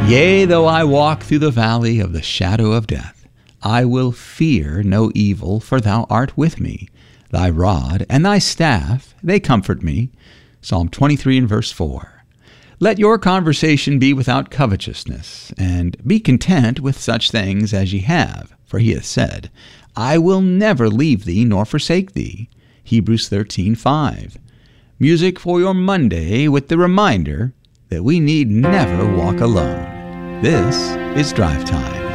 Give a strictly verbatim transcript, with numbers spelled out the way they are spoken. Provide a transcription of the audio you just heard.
Yea, though I walk through the valley of the shadow of death, I will fear no evil, for thou art with me. Thy rod and thy staff, they comfort me. Psalm twenty-three and verse four. Let your conversation be without covetousness, and be content with such things as ye have. For he hath said, I will never leave thee nor forsake thee. Hebrews thirteen five. Music for your Monday with the reminder that we need never walk alone. This is Drive Time.